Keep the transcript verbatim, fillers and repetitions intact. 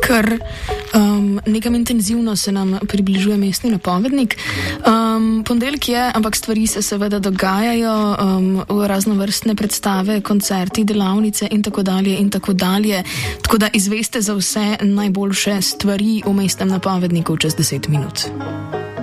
Ker um, nekam intenzivno se nam približuje mestni napovednik. Um, ponedeljek je, ampak stvari se seveda dogajajo, um, raznovrstne predstave, koncerti, delavnice in tako dalje in tako dalje. Tako da izveste za vse najboljše stvari v mestnem napovedniku čez deset minut.